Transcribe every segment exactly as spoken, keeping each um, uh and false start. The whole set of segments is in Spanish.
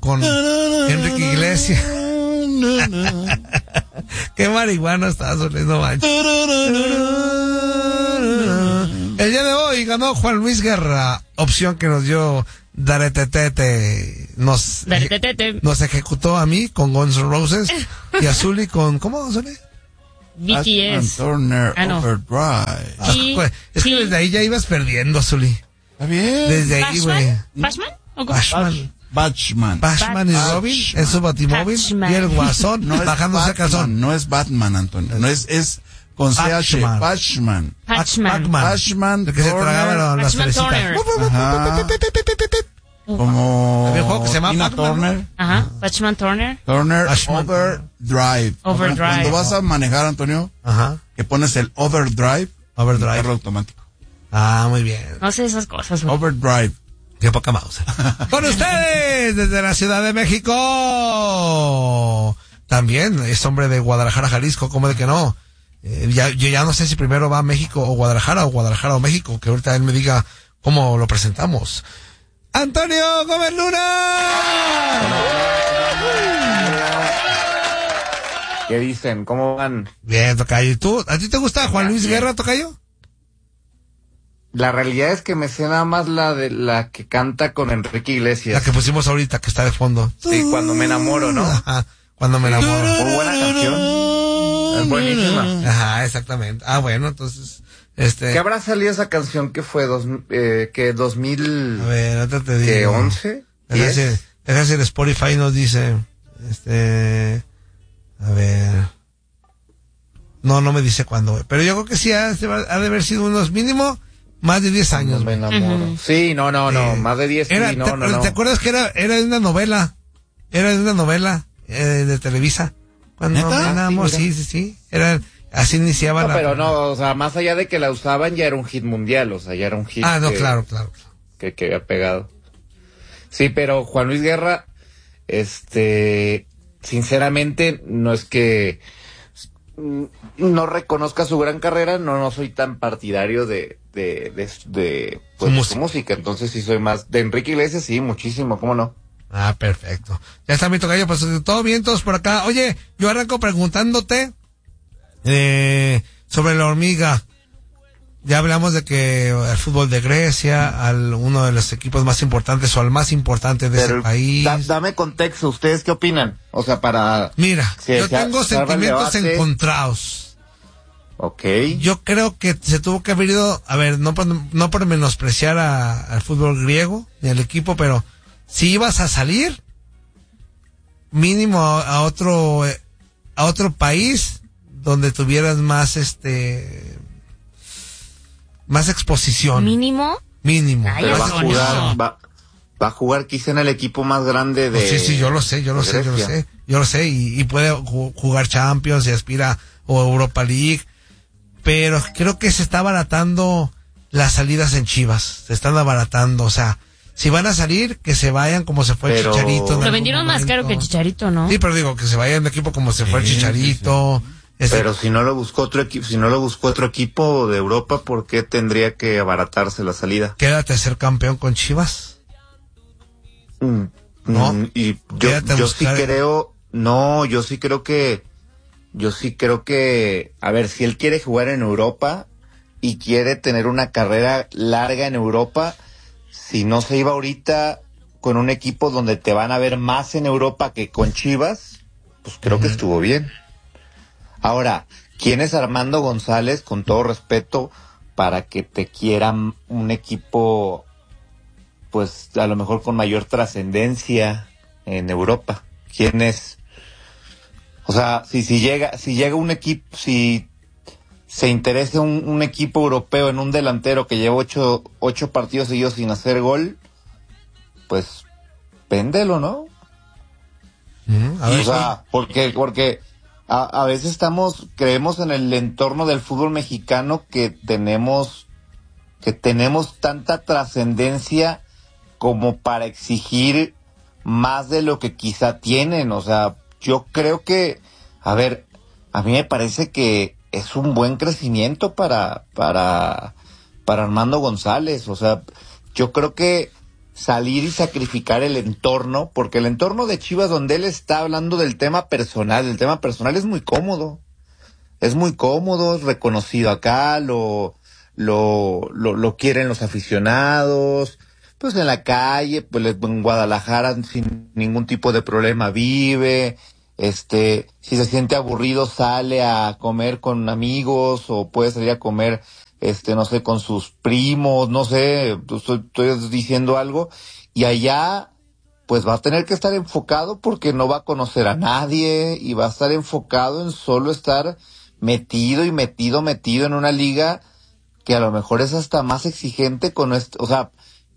con Enrique Iglesias. Qué marihuana estás, no manches. El día de hoy ganó Juan Luis Guerra, opción que nos dio Daretetete. Nos, Daretetete. nos ejecutó a mí con Guns N' Roses y a Zully con, ¿cómo Zully? B T S. Turner Ah, no. Overdrive. Ah, Sí, güey, es sí. que desde ahí ya ibas perdiendo, Zully. Está bien. Desde ahí, güey. ¿Bashman? ¿O cómo? Bashman. Batman. Bashman y Batman. Robin en su batimóvil Batman. y el Guasón No es bajándose el Batman, calzón. no es Batman, Antonio. No es, es con C H. Batman. Batman. Patchman. Pac-Man. Batman. El que se tragaba la, la Batchman cerecita. Turner. Ajá. Como Había un juego que se llama Tina Pac-Man, ¿no? Turner. Ajá. Patchman Turner. Turner Bashman. Overdrive. Overdrive. Cuando vas a manejar, Antonio, Ajá. que pones el Overdrive. Overdrive. Carro automático. Ah, muy bien. No sé esas cosas. güey. Overdrive. Qué poca mouse. Con ustedes, desde la Ciudad de México. También es hombre de Guadalajara, Jalisco, ¿cómo de que no? Eh, ya, yo ya no sé si primero va a México o Guadalajara o Guadalajara o México, que ahorita él me diga cómo lo presentamos. ¡Antonio Gómez Luna! ¿Qué dicen? ¿Cómo van? Bien, tocayo. ¿Y tú? ¿A ti te gusta Juan Luis Guerra, tocayo? La realidad es que me sé nada más la de la que canta con Enrique La Iglesias. que pusimos ahorita, que está de fondo. Sí, Cuando me enamoro, ¿no? Ajá, cuando me enamoro. Muy buena canción. Es buenísima. Ajá, exactamente. Ah, bueno, entonces, este... ¿Qué habrá salido esa canción que fue dos, eh, que dos mil A ver, ahorita te ¿qué, digo. once? Deja ¿diez? decir, deja decir, Spotify nos dice, este, a ver, no, no me dice cuándo, güey, pero yo creo que sí ha, ha de haber sido unos mínimo más de diez años, Cuando me güey. enamoro. Ujú. Sí, no, no, no, Eh, más de diez, Era, sí, no, te, no, no. ¿te acuerdas que era, era de una novela? Era de una novela, eh, de Televisa. Cuando ¿Neta? me enamoro, Sí, sí, mira. sí, sí, era, así iniciaba No, la... pero no, o sea, más allá de que la usaban, ya era un hit mundial, o sea, ya era un hit Ah, no, que, claro, claro, claro. que, que había pegado. Sí, pero Juan Luis Guerra, este, sinceramente, no es que mm, no reconozca su gran carrera, no, no soy tan partidario de, de, de, de, pues, Su de música. su música, entonces sí soy más, de Enrique Iglesias, sí, muchísimo, ¿cómo no? Ah, perfecto. Ya está mi tocayo, pues todo bien, todos por acá. Oye, yo arranco preguntándote eh, sobre la hormiga. Ya hablamos de que el fútbol de Grecia, al uno de los equipos más importantes o al más importante de ese país. da- dame contexto, ¿ustedes qué opinan? O sea, para... Mira, Sí, yo se ha- tengo se arma el sentimientos debate. encontrados. Ok. Yo creo que se tuvo que haber ido, a ver, no por, no por menospreciar a- al fútbol griego ni al equipo, pero si ibas a salir, mínimo a, a otro eh, a otro país donde tuvieras más este más exposición. Mínimo. Mínimo. Ay, Pero eso va a no. jugar, va, va a jugar quizá en el equipo más grande de... Oh, sí, sí, yo lo sé, yo lo de sé, yo lo Grecia. sé, yo lo sé, y, y puede ju- jugar Champions y aspira o Europa League, pero creo que se está abaratando las salidas en Chivas, se están abaratando, o sea, si van a salir, que se vayan como se fue Pero- el Chicharito. en Lo algún vendieron más caro que momento. Chicharito, ¿no? Sí, pero digo, que se vayan de equipo como se fue el Sí, Chicharito. Ese- Pero si no lo buscó otro equipo, si no lo buscó otro equipo de Europa, ¿por qué tendría que abaratarse la salida? Quédate a ser campeón con Chivas. Mm, ¿No? mm, y yo, Quédate a yo sí buscar- creo, no, yo sí creo que, yo sí creo que, a ver, si él quiere jugar en Europa y quiere tener una carrera larga en Europa, si no se iba ahorita con un equipo donde te van a ver más en Europa que con Chivas, pues creo que estuvo bien. Ahora, ¿quién es Armando González, con todo respeto, para que te quieran un equipo, pues a lo mejor con mayor trascendencia en Europa? ¿Quién es? O sea, si si llega si llega un equipo, si se interesa un, un equipo europeo en un delantero que lleva ocho ocho partidos seguidos sin hacer gol, pues véndelo, ¿no? Ujú, a O ver, sea, porque porque a, a veces estamos creemos en el entorno del fútbol mexicano que tenemos que tenemos tanta trascendencia como para exigir más de lo que quizá tienen. O sea, yo creo que, a ver, a mí me parece que es un buen crecimiento para para para Armando González. O sea, yo creo que salir y sacrificar el entorno, porque el entorno de Chivas donde él está hablando del tema personal, el tema personal es muy cómodo, es muy cómodo, es reconocido acá, lo, lo, lo, lo quieren los aficionados, pues en la calle, pues en Guadalajara sin ningún tipo de problema vive, este, si se siente aburrido sale a comer con amigos o puede salir a comer, este, no sé, con sus primos, no sé, estoy, estoy diciendo algo, y allá pues va a tener que estar enfocado porque no va a conocer a nadie y va a estar enfocado en solo estar metido y metido, metido en una liga que a lo mejor es hasta más exigente con esto, o sea,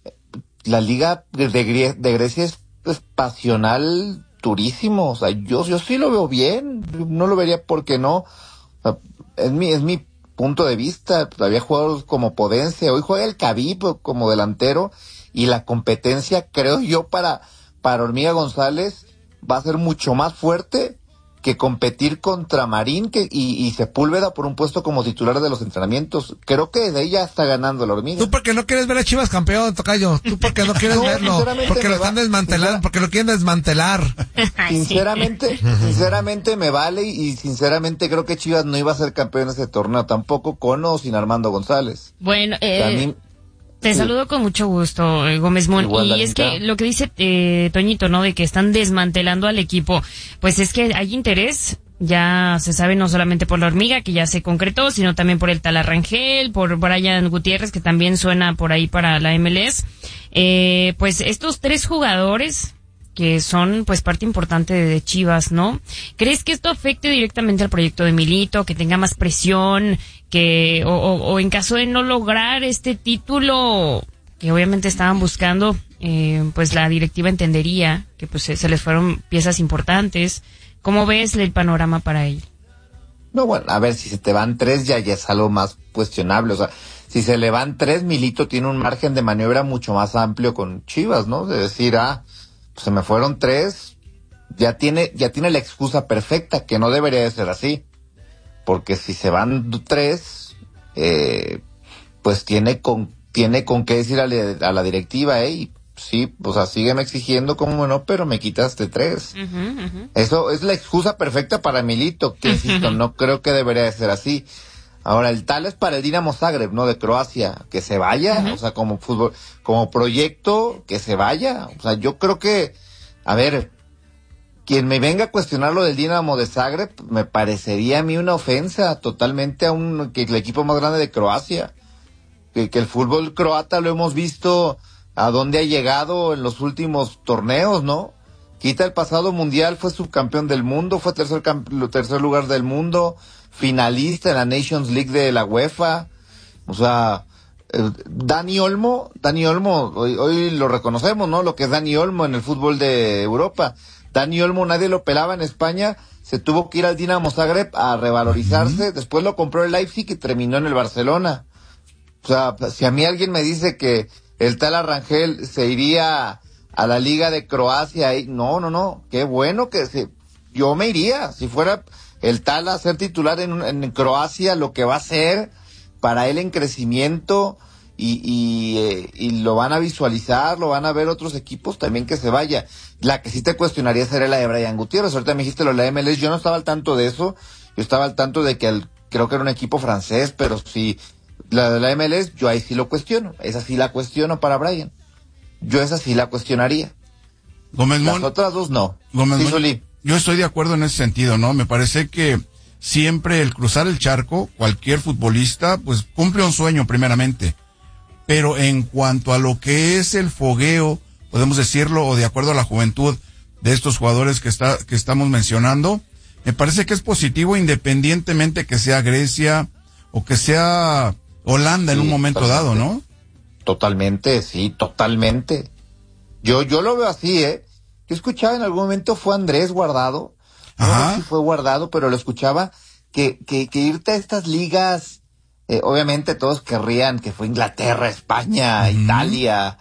la liga de, Gre- de Grecia es, es pasional durísimo, o sea, yo, yo sí lo veo bien, no lo vería porque no, o sea, es mi, es mi punto de vista, había jugadores como Podense, hoy juega el Khabib como delantero, y la competencia, creo yo, para, para Hormiga González va a ser mucho más fuerte que competir contra Marín que, y, y Sepúlveda por un puesto como titular de los entrenamientos. Creo que de ahí ya está ganando la Hormiga. Tú porque no quieres ver a Chivas campeón, tocayo. Tú porque no quieres No, verlo. sinceramente Porque me lo están va- desmantelando, sincera- porque lo quieren desmantelar. Ay, sí. Sinceramente, sinceramente me vale y sinceramente creo que Chivas no iba a ser campeón de ese torneo, tampoco con o sin Armando González. Bueno, O sea, a eh, mí- te sí. saludo con mucho gusto, eh, Gómez Mon. Igual, Y es Dalinka. que lo que dice eh, Toñito, ¿no? De que están desmantelando al equipo. Pues es que hay interés, ya se sabe, no solamente por la Hormiga, que ya se concretó, sino también por el Tala Rangel, por Brian Gutiérrez, que también suena por ahí para la M L S. Eh, pues estos tres jugadores que son pues parte importante de Chivas, ¿no? ¿Crees que esto afecte directamente al proyecto de Milito, que tenga más presión, que o, o, o en caso de no lograr este título que obviamente estaban buscando, eh, pues la directiva entendería que pues se, se les fueron piezas importantes? ¿Cómo ves el panorama para él? No, bueno, a ver, si se te van tres ya, ya es algo más cuestionable, o sea, si se le van tres, Milito tiene un margen de maniobra mucho más amplio con Chivas, ¿no? De decir, ah, pues se me fueron tres, ya tiene, ya tiene la excusa perfecta, que no debería de ser así, porque si se van d- tres, eh, pues tiene con, tiene con qué decir a, le- a la directiva, eh, sí, o sea, sígueme exigiendo como no, pero me quitaste tres. Uh-huh, uh-huh. Eso es la excusa perfecta para Milito, que insisto, no creo que debería de ser así. Ahora, el tal es para el Dinamo Zagreb, ¿no? De Croacia, que se vaya, Uh-huh. o sea, como fútbol, como proyecto, que se vaya. O sea, yo creo que, a ver, quien me venga a cuestionar lo del Dinamo de Zagreb, me parecería a mí una ofensa totalmente a un, que el equipo más grande de Croacia. Que, que el fútbol croata lo hemos visto a dónde ha llegado en los últimos torneos, ¿no? Quita el pasado mundial, fue subcampeón del mundo, fue tercer, camp- tercer lugar del mundo, finalista en la Nations League de la UEFA. O sea, eh, Dani Olmo, Dani Olmo, hoy, hoy lo reconocemos, ¿no? Lo que es Dani Olmo en el fútbol de Europa. Dani Olmo nadie lo pelaba en España, se tuvo que ir al Dinamo Zagreb a revalorizarse, uh-huh. Después lo compró el Leipzig y terminó en el Barcelona. O sea, si a mí alguien me dice que el Tala Rangel se iría a la Liga de Croacia, y no, no, no, qué bueno que se, yo me iría, si fuera el Tala a ser titular en, en Croacia, lo que va a ser para él en crecimiento y, y, eh, y lo van a visualizar, lo van a ver otros equipos también que se vaya. La que sí te cuestionaría sería la de Brian Gutiérrez. Ahorita me dijiste lo de la M L S, yo no estaba al tanto de eso, yo estaba al tanto de que el, creo que era un equipo francés, pero sí, la de la M L S, yo ahí sí lo cuestiono, esa sí la cuestiono para Brian. Yo esa sí la cuestionaría. Gómez Las Mon, otras dos no. Gómez Sí, Mon, Zuli. yo estoy de acuerdo en ese sentido, ¿no? Me parece que siempre el cruzar el charco, cualquier futbolista, pues cumple un sueño primeramente. Pero en cuanto a lo que es el fogueo, podemos decirlo, o de acuerdo a la juventud de estos jugadores que está, que estamos mencionando, me parece que es positivo independientemente que sea Grecia o que sea Holanda en Sí, un momento totalmente. dado, ¿no? Totalmente, sí, totalmente. Yo, yo lo veo así, ¿eh? Yo escuchaba en algún momento fue Andrés Guardado, no Ajá. sé si fue Guardado, pero lo escuchaba, que, que, que irte a estas ligas, eh, obviamente todos querrían que fue Inglaterra, España, Ujú. Italia,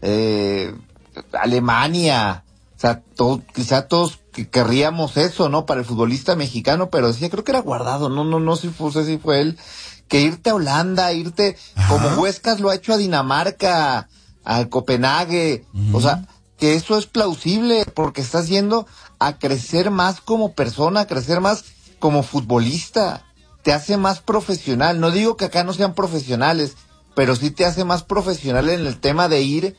eh, Alemania, o sea, todo, quizá todos que querríamos eso, ¿no? Para el futbolista mexicano, pero decía, creo que era Guardado, no, no, no sé si fue, sé si fue él, que irte a Holanda, irte, Ajá. como Huescas lo ha hecho a Dinamarca, a Copenhague, uh-huh. o sea, que eso es plausible porque estás yendo a crecer más como persona, a crecer más como futbolista, te hace más profesional. No digo que acá no sean profesionales, pero sí te hace más profesional en el tema de ir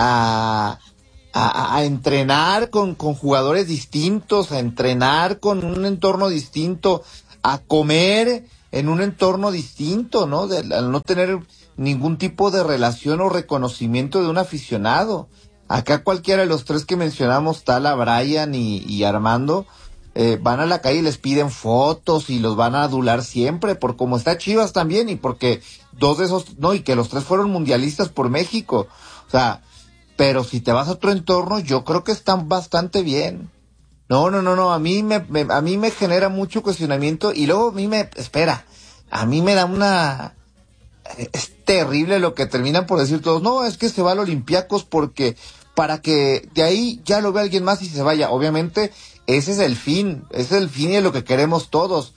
a, a, a entrenar con, con jugadores distintos, a entrenar con un entorno distinto, a comer en un entorno distinto, ¿no? De, al no tener ningún tipo de relación o reconocimiento de un aficionado. Acá cualquiera de los tres que mencionamos, Tala, Brian y, y Armando, eh, van a la calle y les piden fotos y los van a adular siempre, por como está Chivas también y porque dos de esos, no, y que los tres fueron mundialistas por México. O sea, pero si te vas a otro entorno, yo creo que están bastante bien. No, no, no, no, a mí me, me a mí me genera mucho cuestionamiento y luego a mí me, espera, a mí me da una, es terrible lo que terminan por decir todos, no, es que se va al Olympiacos porque, para que de ahí ya lo vea alguien más y se vaya. Obviamente, ese es el fin, ese es el fin y es lo que queremos todos.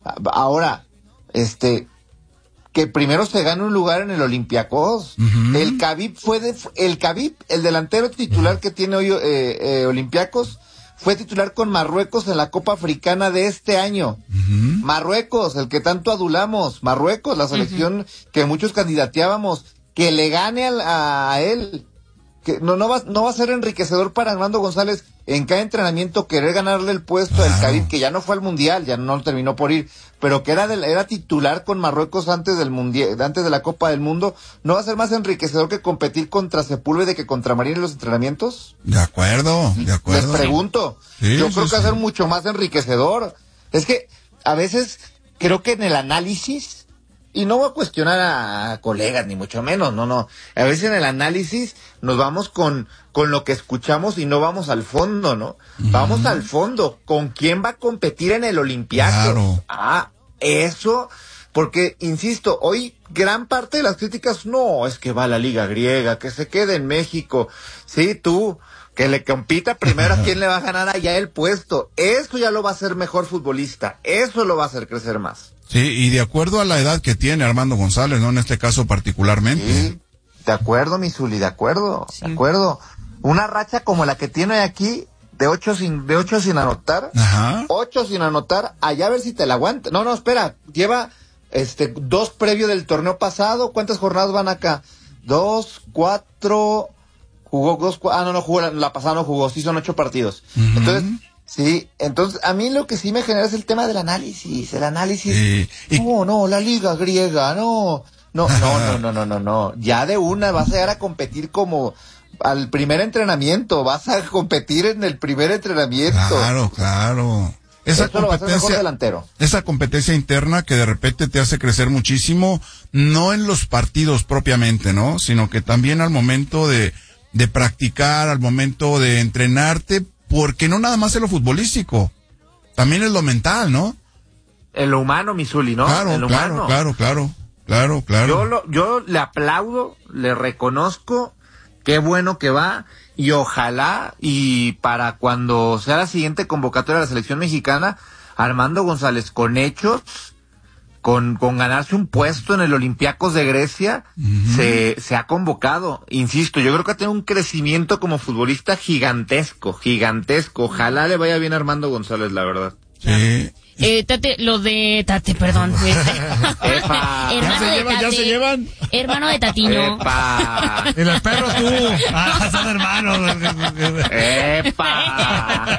Ahora, este, que primero se gane un lugar en el Olympiacos. Uh-huh. El Khabib fue de, el Khabib, el delantero titular uh-huh. que tiene hoy eh, eh, Olympiacos, fue titular con Marruecos en la Copa Africana de este año. Uh-huh. Marruecos, el que tanto adulamos, Marruecos, la selección uh-huh. que muchos candidateábamos, que le gane a, a él. Que no, no va, no va a ser enriquecedor para Armando González en cada entrenamiento querer ganarle el puesto al claro. Khabib, que ya no fue al mundial, ya no terminó por ir, pero que era de, era titular con Marruecos antes del mundial, antes de la Copa del Mundo. ¿No va a ser más enriquecedor que competir contra Sepúlveda que contra Marín en los entrenamientos? De acuerdo, de acuerdo. Les pregunto. Sí, Yo sí, creo que sí. va a ser mucho más enriquecedor. Es que a veces creo que en el análisis, y no voy a cuestionar a, a colegas, ni mucho menos, no, no. A veces en el análisis nos vamos con, con lo que escuchamos y no vamos al fondo, ¿no? Uh-huh. Vamos al fondo. ¿Con quién va a competir en el Olympiacos? Claro. Ah, eso, porque, insisto, hoy gran parte de las críticas, no, es que va a la Liga Griega, que se quede en México. Sí, tú, que le compita primero a quién le va a ganar allá el puesto. Eso ya lo va a hacer mejor futbolista. Eso lo va a hacer crecer más. Sí, y de acuerdo a la edad que tiene Armando González, ¿no? En este caso particularmente. Sí, de acuerdo, mi Zuli, de acuerdo, sí. de acuerdo. Una racha como la que tiene aquí, de ocho sin, de ocho sin anotar, Ajá. ocho sin anotar, allá a ver si te la aguanta. No, no, espera, lleva, este, dos previo del torneo pasado, ¿cuántas jornadas van acá? Dos, cuatro, jugó dos, cuatro, ah, no, no jugó, la, la pasada no jugó, sí son ocho partidos. Uh-huh. Entonces, sí, entonces a mí lo que sí me genera es el tema del análisis, el análisis. Sí. Y... No, no, la liga griega, no, no, no, no, no, no, no, no. Ya de una vas a llegar a competir como al primer entrenamiento, vas a competir en el primer entrenamiento. Claro, claro. Esa Eso competencia, delantero. esa competencia interna que de repente te hace crecer muchísimo, no en los partidos propiamente, ¿no? Sino que también al momento de, de practicar, al momento de entrenarte. Porque no nada más es lo futbolístico, también es lo mental, ¿no? En lo humano, mi Zuli, ¿no? Claro, en lo claro, humano. claro, claro, claro, claro. Yo, lo, yo le aplaudo, le reconozco, qué bueno que va, y ojalá, y para cuando sea la siguiente convocatoria de la selección mexicana, Armando González con hechos, con, con ganarse un puesto en el Olympiacos de Grecia, uh-huh. se, se ha convocado. Insisto, yo creo que ha tenido un crecimiento como futbolista gigantesco, gigantesco. Ojalá le vaya bien a Armando González, la verdad. Sí. Eh, Tate, lo de Tate, perdón. Epa. Hermano ¿Ya se de llevan? Tate, ¿Ya se llevan? Hermano de Tatiño. Epa. Y los perros tú. Ah, son hermanos. Epa.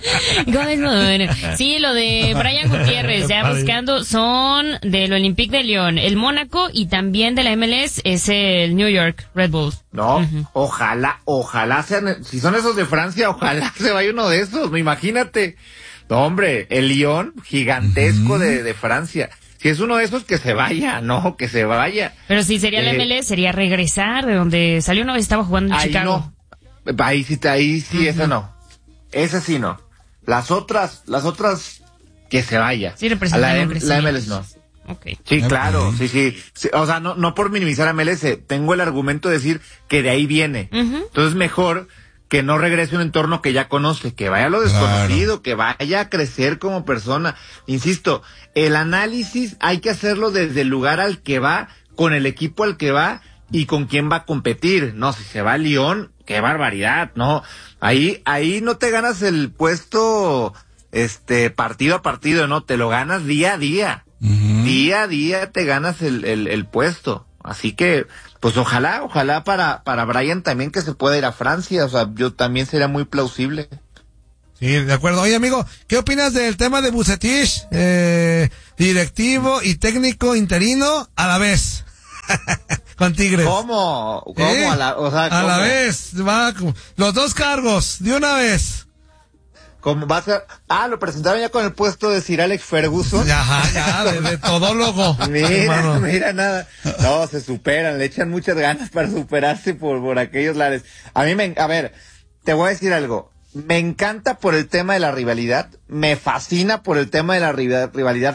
Sí, lo de Brian Gutiérrez, ya buscando, son del Olympique de Lyon, el Mónaco y también de la M L S es el New York Red Bulls. No, uh-huh. ojalá, ojalá sean, si son esos de Francia, ojalá se vaya uno de esos, imagínate. No, hombre, el Lyon, gigantesco uh-huh. de, de Francia. Si es uno de esos, que se vaya, no, que se vaya. Pero si sería eh, la M L S, sería regresar de donde salió una vez, estaba jugando en ahí Chicago. No. Ahí sí, ahí sí, uh-huh. esa no. Esa sí no. Las otras, las otras, que se vaya. Sí, representa la, M- la M L S no. Okay. Sí, claro, sí, sí, sí. O sea, no, no por minimizar a M L S, tengo el argumento de decir que de ahí viene. Uh-huh. Entonces, mejor que no regrese a un entorno que ya conoce, que vaya a lo desconocido, claro. que vaya a crecer como persona. Insisto, el análisis hay que hacerlo desde el lugar al que va, con el equipo al que va y con quién va a competir. No, si se va a Lyon, qué barbaridad, ¿no? Ahí, ahí no te ganas el puesto, este, partido a partido, ¿no? Te lo ganas día a día. Uh-huh. Día a día te ganas el, el, el puesto. Así que, pues ojalá, ojalá para, para Brian también que se pueda ir a Francia. O sea, yo también sería muy plausible. Sí, de acuerdo. Oye, amigo, ¿qué opinas del tema de Vucetich? Eh, directivo y técnico interino a la vez. Con Tigres. ¿Cómo? ¿Cómo? ¿Eh? A la, o sea, a ¿cómo? la vez. Va, los dos cargos, de una vez. ¿Cómo va a ser? Ah, lo presentaron ya con el puesto de Sir Alex Ferguson. Ajá, ya, de, de todólogo. Mira, hermano. mira nada. No, se superan, le echan muchas ganas para superarse por, por aquellos lares. A mí me, a ver, te voy a decir algo. Me encanta por el tema de la rivalidad, me fascina por el tema de la rivalidad